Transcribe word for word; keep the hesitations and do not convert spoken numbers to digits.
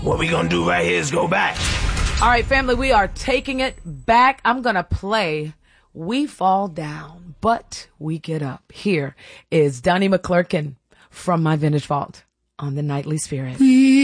what we gonna do right here is go back. All right, family, we are taking it back. I'm gonna play We Fall Down, But We Get Up. Here is Donnie McClurkin from My Vintage Vault on the Nightly Spirit. We